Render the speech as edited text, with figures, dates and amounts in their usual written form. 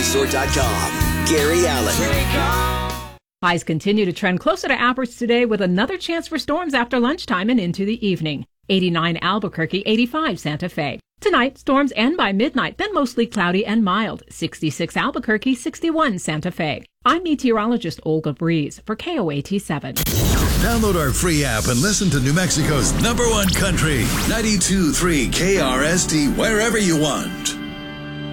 weatherresort.com. Gary Allen. Highs continue to trend closer to average today with another chance for storms after lunchtime and into the evening. 89 Albuquerque, 85 Santa Fe. Tonight, storms end by midnight, then mostly cloudy and mild. 66 Albuquerque, 61 Santa Fe. I'm meteorologist Olga Breeze for KOAT 7. Download our free app and listen to New Mexico's #1 country, 92.3 KRST, wherever you want.